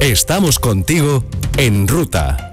Estamos contigo en Ruta.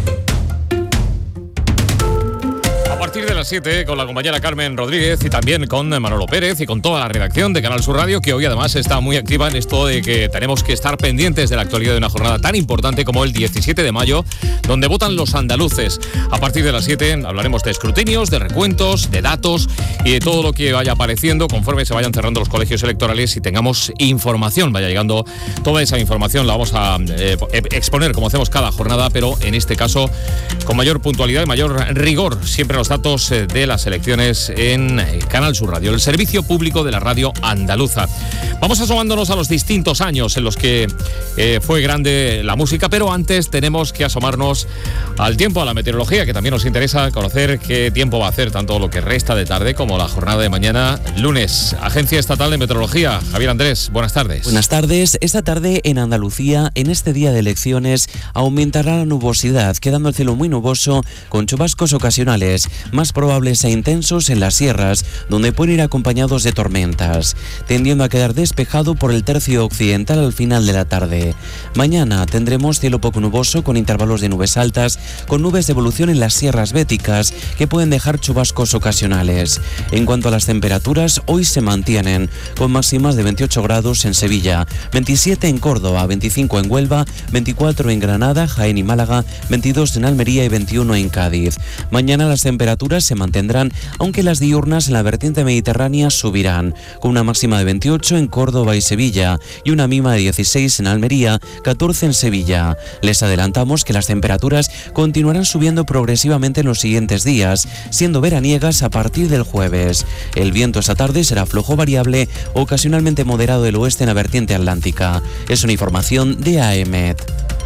A partir de las 7, con la compañera Carmen Rodríguez y también con Manolo Pérez y con toda la redacción de Canal Sur Radio, que hoy además está muy activa en esto de que tenemos que estar pendientes de la actualidad de una jornada tan importante como el 17 de mayo, donde votan los andaluces. A partir de las 7 hablaremos de escrutinios, de recuentos, de datos y de todo lo que vaya apareciendo conforme se vayan cerrando los colegios electorales y tengamos información, vaya llegando toda esa información. La vamos a exponer como hacemos cada jornada, pero en este caso con mayor puntualidad y mayor rigor. Siempre los datos de las elecciones en Canal Sur Radio, el servicio público de la radio andaluza. Vamos asomándonos a los distintos años en los que fue grande la música, pero antes tenemos que asomarnos al tiempo, a la meteorología, que también nos interesa conocer qué tiempo va a hacer tanto lo que resta de tarde como la jornada de mañana, lunes. Agencia Estatal de Meteorología, Javier Andrés, buenas tardes. Buenas tardes. Esta tarde en Andalucía, en este día de elecciones, aumentará la nubosidad, quedando el cielo muy nuboso con chubascos ocasionales, más probables e intensos en las sierras, donde pueden ir acompañados de tormentas, tendiendo a quedar despejado por el tercio occidental al final de la tarde. Mañana tendremos cielo poco nuboso con intervalos de nubes altas, con nubes de evolución en las sierras béticas que pueden dejar chubascos ocasionales. En cuanto a las temperaturas, hoy se mantienen, con máximas de 28 grados en Sevilla, 27 en Córdoba, 25 en Huelva, 24 en Granada, Jaén y Málaga, 22 en Almería y 21 en Cádiz. Mañana las temperaturas se mantendrán, aunque las diurnas en la vertiente mediterránea subirán, con una máxima de 28 en Córdoba y Sevilla y una mínima de 16 en Almería, 14 en Sevilla. Les adelantamos que las temperaturas continuarán subiendo progresivamente en los siguientes días, siendo veraniegas a partir del jueves. El viento esta tarde será flojo variable, ocasionalmente moderado del oeste en la vertiente atlántica. Es una información de AEMET.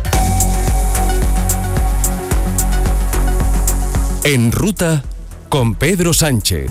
En Ruta con Pedro Sánchez.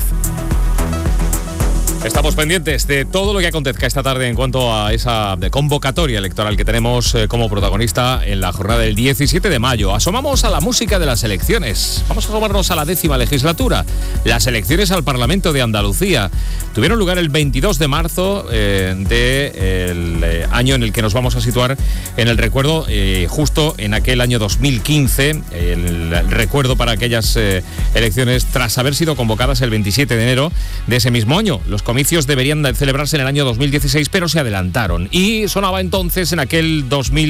Estamos pendientes de todo lo que acontezca esta tarde en cuanto a esa convocatoria electoral que tenemos como protagonista en la jornada del 17 de mayo. Asomamos a la música de las elecciones. Vamos a asomarnos a la 10ª legislatura. Las elecciones al Parlamento de Andalucía tuvieron lugar el 22 de marzo del año en el que nos vamos a situar en el recuerdo, justo en aquel año 2015, el recuerdo para aquellas elecciones tras haber sido convocadas el 27 de enero de ese mismo año. Los comicios deberían de celebrarse en el año 2016, pero se adelantaron. Y sonaba entonces en aquel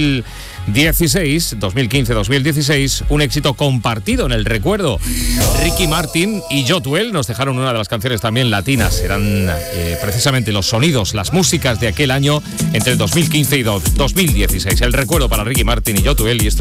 2015-2016, un éxito compartido en el recuerdo. Ricky Martin y Yotuel nos dejaron una de las canciones también latinas. Eran precisamente los sonidos, las músicas de aquel año entre el 2015 y 2016. El recuerdo para Ricky Martin y Yotuel, y esto